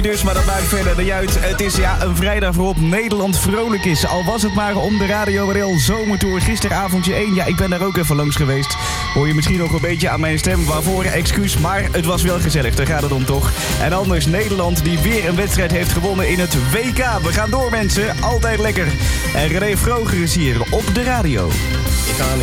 dus, maar dat maakt verder niet uit. Het is een vrijdag waarop Nederland vrolijk is. Al was het maar om de Radio Rail Zomertour. Gisteravondje 1, ik ben daar ook even langs geweest. Hoor je misschien nog een beetje aan mijn stem. Waarvoor excuus, maar het was wel gezellig. Daar gaat het om toch. En anders Nederland die weer een wedstrijd heeft gewonnen in het WK. We gaan door mensen, altijd lekker. En René Vroger is hier op de radio. Ik ga